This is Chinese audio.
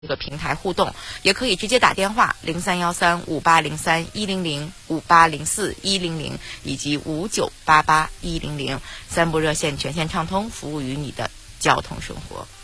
这个平台互动，也可以直接打电话03135803-100、5804-100以及5988-100，3部热线全线畅通，服务于你的交通生活。